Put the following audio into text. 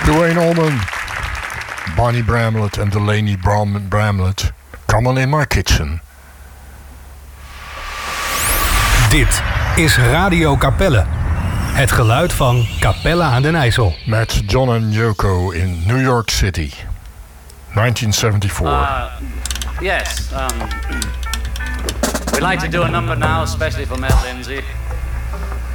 Duane Allman, Bonnie Bramlett en Delaney Bramlett. Come on in my kitchen. Dit is Radio Capelle. Het geluid van Capelle aan den IJssel. Met John en Yoko in New York City. 1974. Yes. We'd like to do a number now, especially for Mel Lindsay.